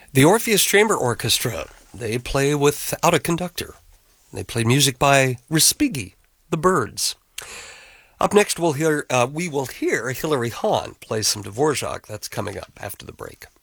The Orpheus Chamber Orchestra, they play without a conductor. They play music by Respighi, the Byrds. Up next, we will hear Hilary Hahn play some Dvorak. That's coming up after the break.